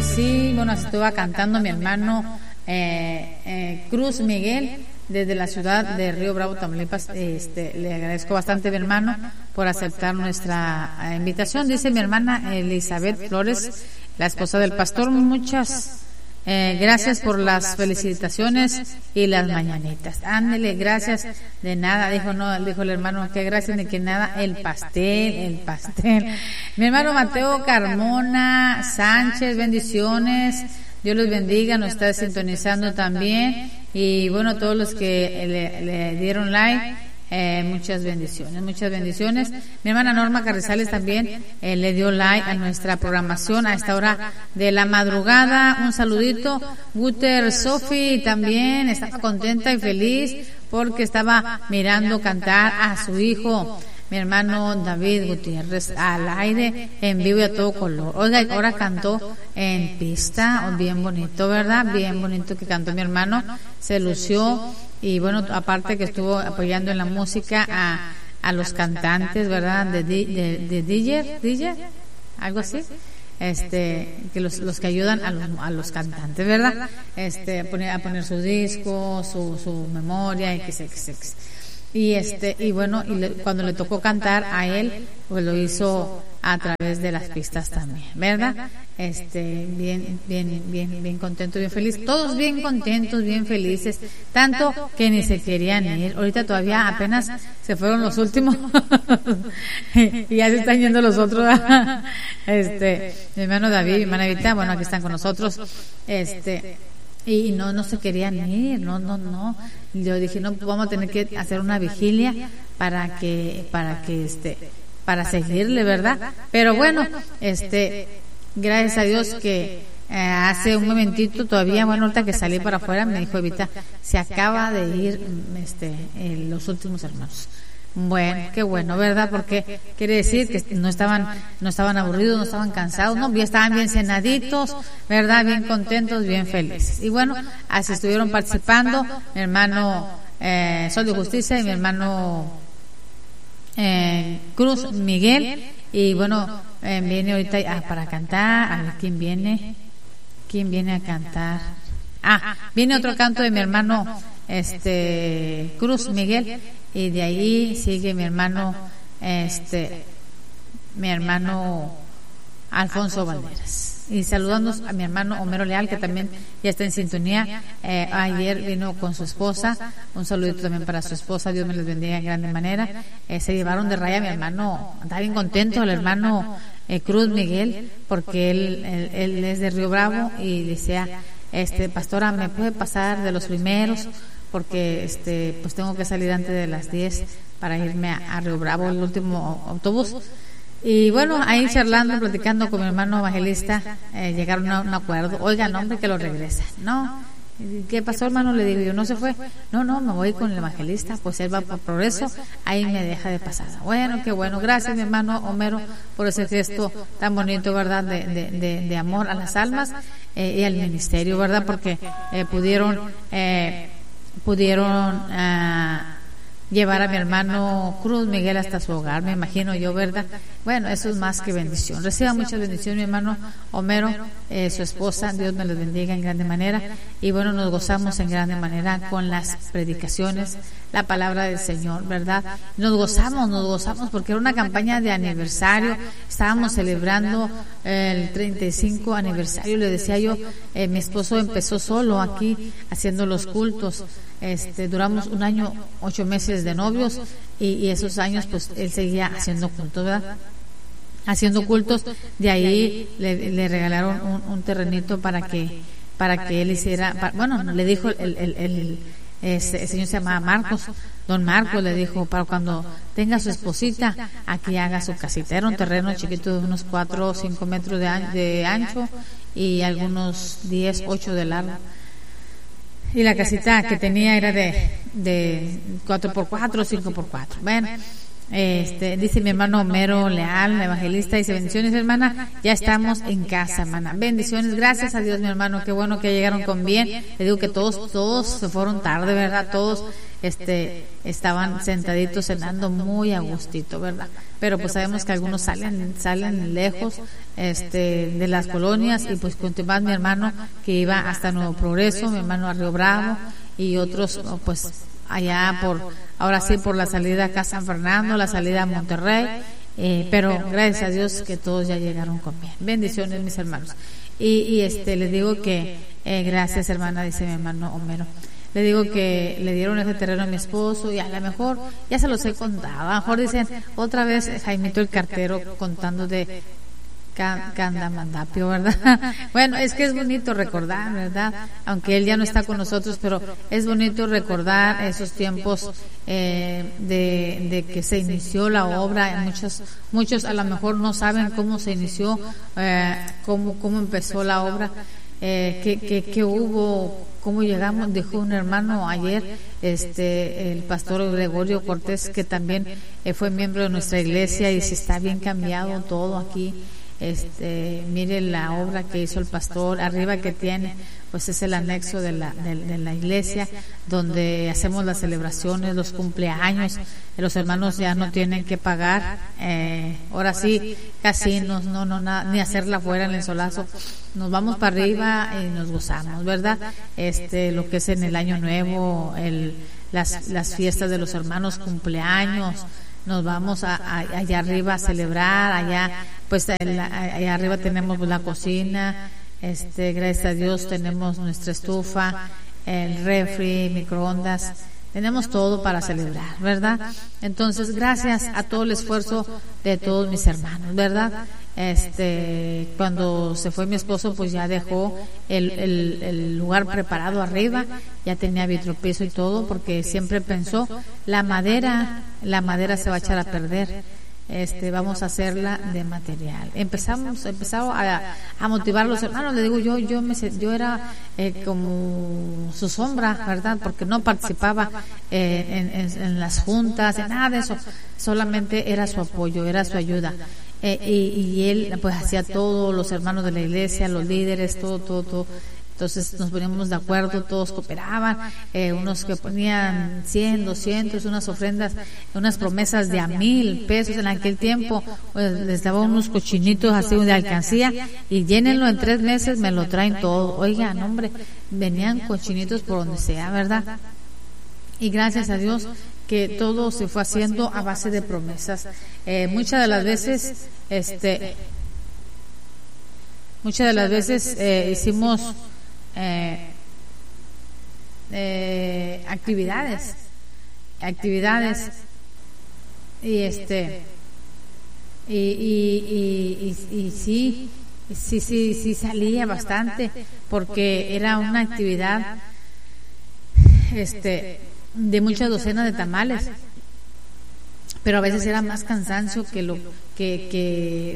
sí, bueno, se estuvo cantando mi hermano Cruz Miguel desde la ciudad de Río Bravo, Tamaulipas. Le agradezco bastante, mi hermano, por aceptar nuestra invitación. Dice mi hermana Elizabeth Flores, la esposa del pastor, muchas gracias por las felicitaciones y las mañanitas. Ándele, gracias, de nada. Dijo el hermano, que gracias ni que nada, el pastel. Mi hermano Mateo Carmona Sánchez, bendiciones, Dios los bendiga, nos está sintonizando también, y bueno, todos los que le dieron like, muchas bendiciones. Mi hermana Norma Carrizales también le dio like a nuestra programación a esta hora de la madrugada. Un saludito. Guter Sofi también estaba contenta y feliz porque estaba mirando cantar a su hijo, mi hermano David Gutiérrez, al aire, en vivo y a todo color. Oiga, ahora cantó en pista, bien bonito, ¿verdad? Bien bonito que cantó mi hermano, se lució. Y bueno, aparte que estuvo apoyando en la música a los cantantes, ¿verdad? De DJ, algo así. Que los que ayudan a los cantantes, ¿verdad? A poner su disco, su memoria, y bueno, cuando le tocó cantar a él, pues lo hizo a través de las pistas también, ¿verdad? Bien contento, bien feliz, todos bien contentos, bien felices, tanto que ni se querían ir. Ahorita todavía apenas se fueron los últimos y ya se están yendo los otros. Mi hermano David, mi hermana Evita, bueno, aquí están con nosotros, y no se querían ir, no. Yo dije, no, vamos a tener que hacer una vigilia para seguirle, ¿verdad? Pero bueno, gracias a Dios que hace un momentito todavía, bueno, ahorita que salí para afuera, me dijo Evita, se acaba de ir los últimos hermanos. Bueno, qué bueno, ¿verdad? Porque quiere decir que no estaban aburridos, no estaban cansados, no, ya estaban bien cenaditos, ¿verdad? Bien contentos, bien felices. Y bueno, así estuvieron participando mi hermano Sol de Justicia y mi hermano Cruz Miguel. Y bueno, viene ahorita para cantar. A ver, ¿quién viene a cantar? Viene otro canto de mi hermano Cruz Miguel, y de ahí sigue mi hermano Alfonso Valderas. Y saludando a mi hermano Homero Leal, que también ya está en sintonía. Ayer vino con su esposa, un saludito también para su esposa, Dios me les bendiga en grande manera. Se llevaron de raya a mi hermano, está bien contento el hermano Cruz Miguel, porque él es de Río Bravo, y decía, pastora, ¿me puede pasar de los primeros? Porque pues tengo que salir antes de las 10 para irme a Río Bravo, el último autobús. Y bueno, ahí charlando, platicando con mi hermano evangelista, llegaron a un acuerdo. Oiga, no, hombre, que lo regresa. No, ¿qué pasó, hermano? Le digo yo, ¿no se fue? No, me voy con el evangelista, pues él va por Progreso, ahí me deja de pasada. Bueno, qué bueno, gracias mi hermano Homero por ese gesto tan bonito, ¿verdad? De amor a las almas y al ministerio, ¿verdad? Porque pudieron llevar a mi hermano Cruz Miguel hasta su hogar, me imagino yo, ¿verdad? Bueno, eso es más que bendición. Reciba muchas bendiciones mi hermano Homero, su esposa, Dios me los bendiga en grande manera. Y bueno, nos gozamos en grande manera con las predicaciones, la palabra del Señor, ¿verdad? Nos gozamos porque era una campaña de aniversario. Estábamos celebrando el 35 aniversario. Le decía yo, mi esposo empezó solo aquí haciendo los cultos. Duramos 1 año, 8 meses de novios, y esos años pues él seguía haciendo cultos, ¿verdad? Haciendo cultos. De ahí le regalaron un terrenito para que él hiciera, bueno, le dijo el señor, se llamaba Marcos, don Marcos, le dijo, para cuando tenga su esposita, aquí haga su casita. Era un terreno chiquito de unos 4 o 5 metros de ancho y algunos 10, 8 de largo. Y la casita que tenía era de 4x4, 5x4. Bueno, dice mi hermano Homero Leal, evangelista, dice, bendiciones hermana, ya estamos en casa, hermana. Bendiciones, gracias a Dios mi hermano, qué bueno que llegaron con bien. Le digo que todos se fueron tarde, ¿verdad? Todos estaban sentaditos cenando muy a gustito, ¿verdad? Pero pues sabemos que algunos salen lejos, de las colonias, y pues más mi hermano que iba hasta Nuevo Progreso, mi hermano a Río Bravo, y otros pues allá ahora sí por la salida acá a San Fernando, la salida a Monterrey, pero gracias a Dios que todos ya llegaron con bien. Bendiciones, mis hermanos. Y les digo que gracias, hermana, dice mi hermano Homero. Le digo que le dieron ese terreno a mi esposo, y a lo mejor ya se los he contado. A lo mejor dicen otra vez Jaimito el cartero contando de Candamandapio, ¿verdad? Bueno, es que es bonito recordar, ¿verdad? Aunque él ya no está con nosotros, pero es bonito recordar esos tiempos de que se inició la obra. Muchos a lo mejor no saben cómo se inició, cómo empezó la obra, que hubo, cómo llegamos. Dijo un hermano ayer, el pastor Gregorio Cortés, que también fue miembro de nuestra iglesia, y se está bien cambiado todo aquí. Mire la obra que hizo el pastor, arriba que tiene, pues es el anexo de la iglesia, donde hacemos las celebraciones, los cumpleaños. Los hermanos ya no tienen que pagar, ahora sí, casi ni hacerla fuera en el solazo. Nos vamos para arriba y nos gozamos, ¿verdad? Lo que es en el Año Nuevo, las fiestas de los hermanos, cumpleaños. Nos vamos allá arriba a celebrar, allá arriba tenemos la cocina, gracias a Dios tenemos nuestra estufa, el refri, microondas, tenemos todo para celebrar, ¿verdad? Entonces, gracias a todo el esfuerzo de todos mis hermanos, ¿verdad? Cuando se fue mi esposo, pues ya dejó el lugar preparado arriba, ya tenía vitropiso y todo, porque siempre pensó, la madera se va a echar a perder, vamos a hacerla de material. Empezamos a motivar a los hermanos. Le digo, yo era como su sombra, ¿verdad? Porque no participaba en las juntas, en nada de eso, solamente era su apoyo, era su ayuda. Y él pues hacía todo, los hermanos de la iglesia, los líderes, todo. Entonces nos poníamos de acuerdo, todos cooperaban, unos que ponían 100, 200, unas ofrendas, unas promesas de $1,000 en aquel tiempo. Pues les daba unos cochinitos así de alcancía, y llénenlo en 3 meses, me lo traen todo. Oigan, hombre, venían cochinitos por donde sea, ¿verdad? Y gracias a Dios que todo se fue haciendo a base de promesas. Muchas de las veces hicimos actividades y sí salía bastante, porque era una actividad de muchas docenas de tamales, pero a veces era más cansancio que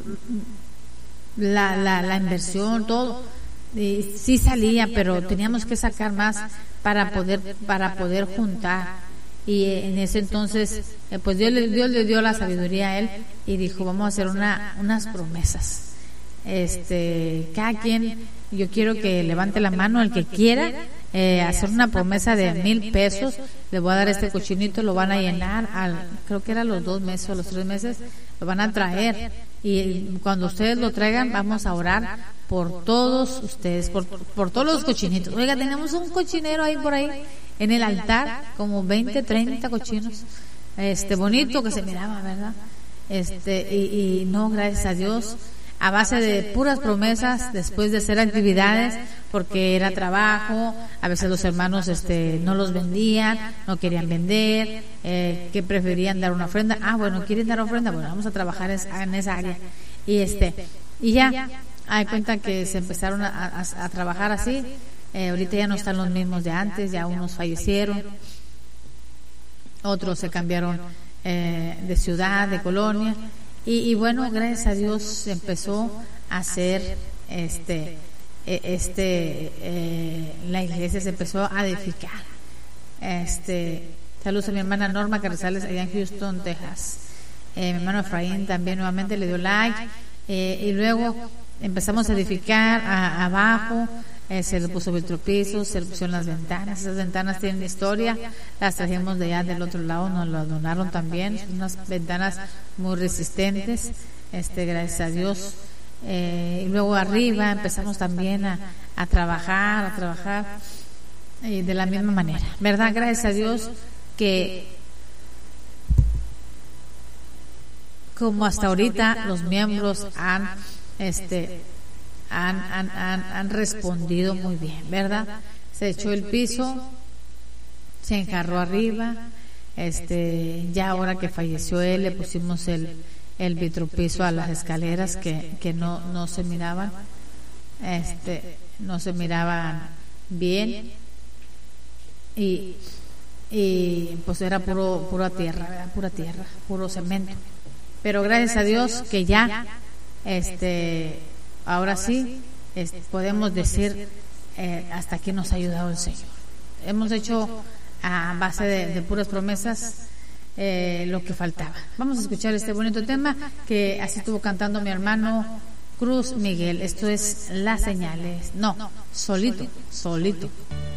la inversión, todo. Y sí salía, pero teníamos que sacar más para poder juntar. Y en ese entonces, pues Dios le dio la sabiduría a él, y dijo, vamos a hacer unas promesas. Cada quien, yo quiero que levante la mano el que quiera hacer una promesa de $1,000. Le voy a dar este cochinito, lo van a llenar creo que era los 2 meses o los 3 meses, lo van a traer, y cuando ustedes lo traigan vamos a orar por todos ustedes, por todos los cochinitos. Oiga, tenemos un cochinero por ahí en el altar, como 20, 30 cochinos, bonito que se miraba, ¿verdad? Y no, gracias a Dios, a base de puras promesas, después de hacer actividades, porque era trabajo. A veces los hermanos no los vendían, no querían vender, que preferían dar una ofrenda. Bueno, quieren dar ofrenda, bueno, vamos a trabajar en esa área. Y ya hay cuenta que se empezaron a trabajar así. Ahorita ya no están los mismos de antes, ya unos fallecieron, otros se cambiaron de ciudad, de colonia. Y bueno, gracias a Dios se empezó a hacer la iglesia se empezó a edificar. Saludos a mi hermana Norma Carrizales allá en Houston, Texas. Mi hermano Efraín también nuevamente le dio like, y luego empezamos a edificar abajo. se le puso vitropisos, se le pusieron las ventanas. Esas ventanas tienen historia, las trajimos de allá del otro lado, nos las donaron también, son unas ventanas muy resistentes, gracias a Dios. Y luego arriba empezamos también a trabajar de la misma manera, ¿verdad? Gracias a Dios que como hasta ahorita los miembros han respondido muy bien, ¿verdad? Se echó el piso, se enjarró arriba, ya ahora que falleció él le pusimos el vitropiso a las escaleras que no se miraban, no se miraban bien, y pues era pura tierra, ¿verdad? Pura tierra, puro cemento. Pero gracias a Dios que ya ahora sí podemos decir hasta aquí nos ha ayudado el Señor. Hemos hecho a base de puras promesas lo que faltaba. Vamos a escuchar este bonito tema que así estuvo cantando mi hermano Cruz Miguel. Esto es Las Señales. No, solito.